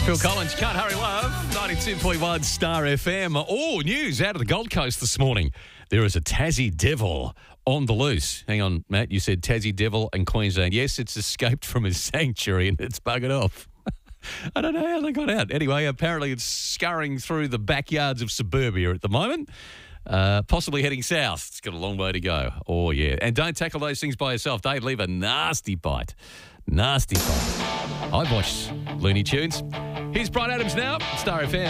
Phil Collins, Can't Hurry Love, 92.1 Star FM. Oh, news out of the Gold Coast this morning. There is a Tassie devil on the loose. Hang on, Matt, you said Tassie devil in Queensland. Yes, it's escaped from his sanctuary and it's buggered off. I don't know how they got out. Anyway, apparently it's scurrying through the backyards of suburbia at the moment, possibly heading south. It's got a long way to go. Oh, yeah. And don't tackle those things by yourself. They'd leave a nasty bite. Nasty bite. I've watched Looney Tunes. Here's Brian Adams now, Star FM.